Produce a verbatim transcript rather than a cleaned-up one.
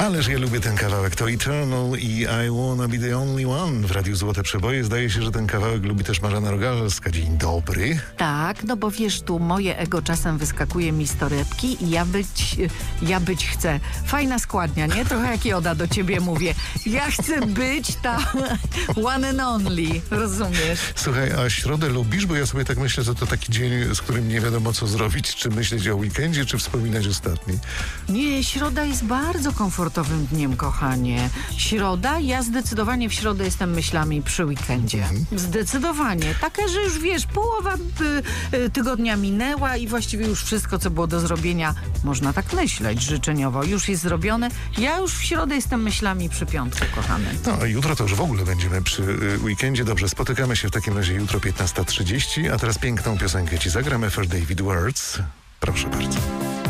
Ależ ja lubię ten kawałek. To Eternal i I Wanna Be The Only One w Radiu Złote Przeboje. Zdaje się, że ten kawałek lubi też Marzena Rogalska. Dzień dobry. Tak, no bo wiesz, tu moje ego czasem wyskakuje mi z torebki i ja być, ja być chcę. Fajna składnia, nie? Trochę jak Joda do ciebie mówię. Ja chcę być ta one and only, rozumiesz? Słuchaj, a środę lubisz? Bo ja sobie tak myślę, że to taki dzień, z którym nie wiadomo co zrobić. Czy myśleć o weekendzie, czy wspominać ostatni? Nie, środa jest bardzo komfortowym dniem, kochanie. Środa? Ja zdecydowanie w środę jestem myślami przy weekendzie. Mhm. Zdecydowanie. Taka, że już wiesz, połowa y, y, tygodnia minęła i właściwie już wszystko, co było do zrobienia, można tak myśleć życzeniowo, już jest zrobione. Ja już w środę jestem myślami przy piątku, kochany. No, a jutro to już w ogóle będziemy przy y, weekendzie. Dobrze, spotykamy się w takim razie jutro piętnasta trzydzieści, a teraz piękną piosenkę ci zagram. F R David Words. Proszę bardzo.